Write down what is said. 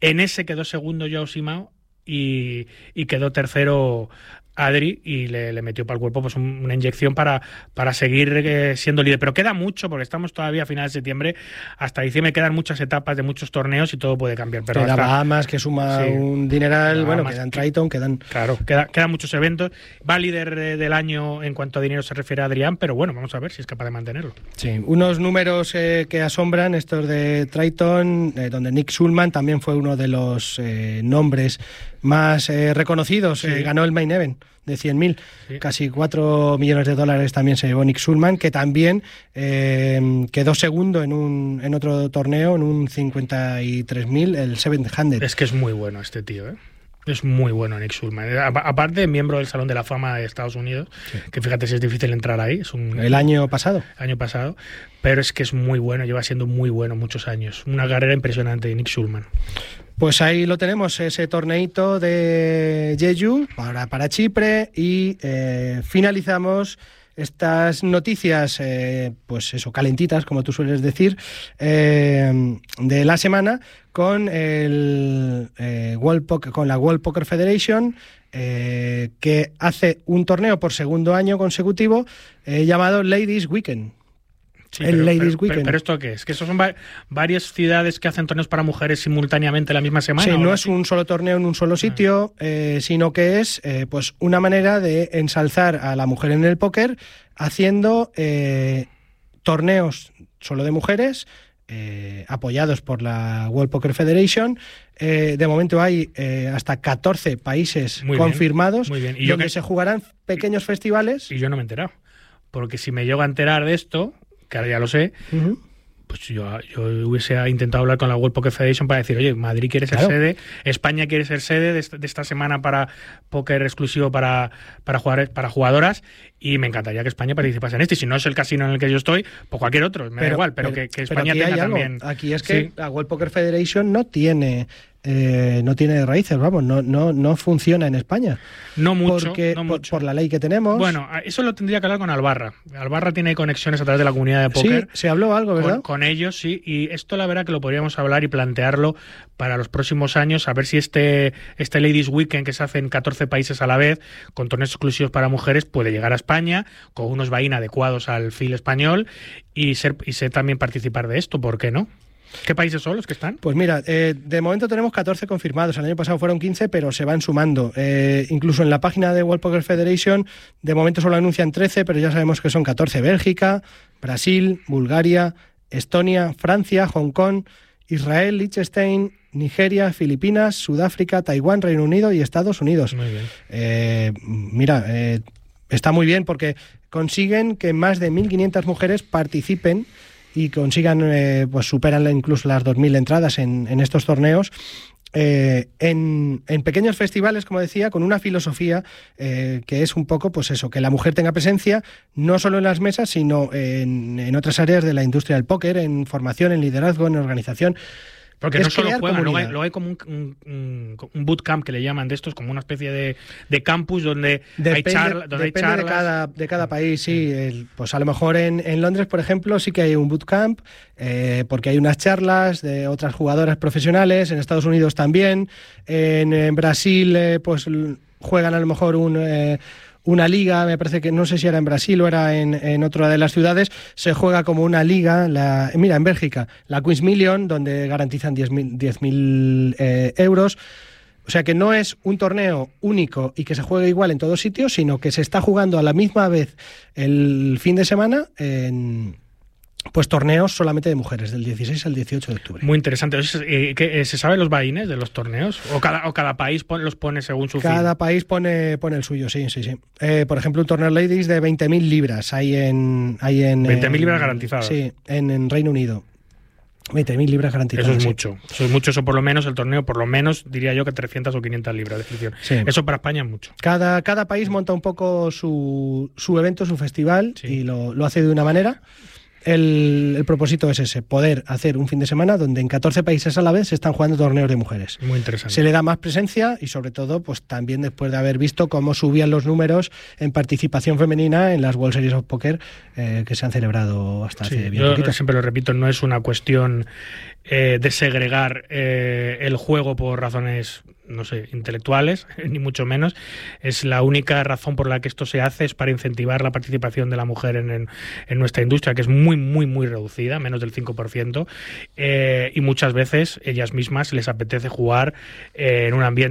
En ese quedó segundo Joao Simão y quedó tercero Adri, y le metió para el cuerpo pues una inyección para seguir siendo líder. Pero queda mucho, porque estamos todavía a finales de septiembre, hasta diciembre quedan muchas etapas de muchos torneos y todo puede cambiar. Pero queda Bahamas, que suma un dineral, Bahamas, quedan Triton, quedan... Claro, quedan muchos eventos. Va líder del año en cuanto a dinero se refiere a Adrián, pero bueno, vamos a ver si es capaz de mantenerlo. Sí, unos números que asombran, estos de Triton, donde Nick Schulman también fue uno de los nombres más reconocidos, ganó el Main Event de 100.000, casi $4 millones también se llevó Nick Schulman, que también quedó segundo en otro torneo, en un 53.000, el 700. Es que es muy bueno este tío, ¿eh? Es muy bueno Nick Schulman. Aparte, miembro del Salón de la Fama de Estados Unidos, que fíjate si es difícil entrar ahí. El año pasado. Pero es que es muy bueno, lleva siendo muy bueno muchos años. Una carrera impresionante de Nick Schulman. Pues ahí lo tenemos, ese torneito de Jeju para Chipre, y finalizamos estas noticias, pues eso, calentitas, como tú sueles decir, de la semana con con la World Poker Federation, que hace un torneo por segundo año consecutivo llamado Ladies Weekend. Sí, pero ¿esto qué es? ¿Que esos son varias ciudades que hacen torneos para mujeres simultáneamente la misma semana? Sí, no es un solo torneo en un solo sitio, sino que es pues una manera de ensalzar a la mujer en el póker, haciendo torneos solo de mujeres, apoyados por la World Poker Federation. De momento hay hasta 14 países confirmados, ¿Y donde se jugarán pequeños festivales. Y yo no me he enterado, porque si me llego a enterar de esto, que ahora ya lo sé, pues yo hubiese intentado hablar con la World Poker Federation para decir, oye, Madrid quiere ser sede, España quiere ser sede de esta semana para póker exclusivo para jugadoras, y me encantaría que España participase en este. Y si no es el casino en el que yo estoy, pues cualquier otro, me da igual, pero que España tenga también... Aquí es que la World Poker Federation no tiene raíces, vamos, no funciona en España. No mucho, porque, no mucho. Por la ley que tenemos. Bueno, eso lo tendría que hablar con Albarra. Albarra tiene conexiones a través de la comunidad de póker. Sí, se habló algo, ¿verdad? Con ellos, sí, y esto la verdad que lo podríamos hablar y plantearlo para los próximos años, a ver si este Ladies Weekend, que se hace en 14 países a la vez, con torneos exclusivos para mujeres, puede llegar a España, con unos buy-in adecuados al feel español, y ser también participar de esto, ¿por qué no? ¿Qué países son los que están? Pues mira, de momento tenemos 14 confirmados. El año pasado fueron 15, pero se van sumando. Incluso en la página de World Poker Federation, de momento solo anuncian 13, pero ya sabemos que son 14. Bélgica, Brasil, Bulgaria, Estonia, Francia, Hong Kong, Israel, Liechtenstein, Nigeria, Filipinas, Sudáfrica, Taiwán, Reino Unido y Estados Unidos. Muy bien. Está muy bien porque consiguen que más de 1.500 mujeres participen y consigan, pues superan incluso las 2.000 entradas en estos torneos, en pequeños festivales, como decía, con una filosofía que es un poco, pues eso, que la mujer tenga presencia no solo en las mesas, sino en otras áreas de la industria del póker, en formación, en liderazgo, en organización. Porque no solo juegan, luego hay como un bootcamp que le llaman de estos, como una especie de campus donde hay charlas. Depende de cada país, sí. Pues a lo mejor en Londres, por ejemplo, sí que hay un bootcamp, porque hay unas charlas de otras jugadoras profesionales, en Estados Unidos también, en Brasil pues juegan a lo mejor una liga, me parece que no sé si era en Brasil o era en otra de las ciudades, se juega como una liga, mira, en Bélgica, la Queen's Million, donde garantizan 10.000 euros. O sea que no es un torneo único y que se juegue igual en todos sitios, sino que se está jugando a la misma vez el fin de semana en pues torneos solamente de mujeres, del 16 al 18 de octubre. Muy interesante. ¿Se sabe los buy-ins de los torneos? ¿O cada país los pone según su fin? Cada país pone el suyo, sí. Por ejemplo, un torneo Ladies de 20.000 libras. Hay en 20.000 libras garantizadas. Sí, en Reino Unido. 20.000 libras garantizadas. Eso es mucho. Eso es mucho. Eso por lo menos el torneo, por lo menos diría yo que 300 o 500 libras de inscripción. Sí. Eso para España es mucho. Cada país monta un poco su evento, su festival, y lo hace de una manera. El propósito es ese, poder hacer un fin de semana donde en 14 países a la vez se están jugando torneos de mujeres. Muy interesante. Se le da más presencia y sobre todo pues también después de haber visto cómo subían los números en participación femenina en las World Series of Poker que se han celebrado hasta hace bien poquito. Yo siempre lo repito, no es una cuestión desegregar el juego por razones, no sé, intelectuales, ni mucho menos. Es la única razón por la que esto se hace, es para incentivar la participación de la mujer en nuestra industria, que es muy, muy, muy reducida, menos del 5%, y muchas veces ellas mismas les apetece jugar en un ambiente